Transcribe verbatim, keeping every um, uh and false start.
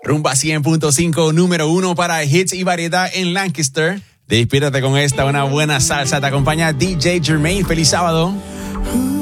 Rumba cien punto cinco, número uno para hits y variedad en Lancaster. Despídate con esta, una buena salsa. Te acompaña D J Jermaine. Feliz sábado.